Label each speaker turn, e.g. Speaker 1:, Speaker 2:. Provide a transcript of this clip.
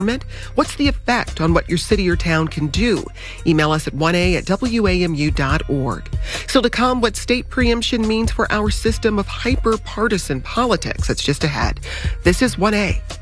Speaker 1: What's the effect on what your city or town can do? Email us at 1a@wamu.org. Still to come, what state preemption means for our system of hyper-partisan politics. That's just ahead. This is 1A.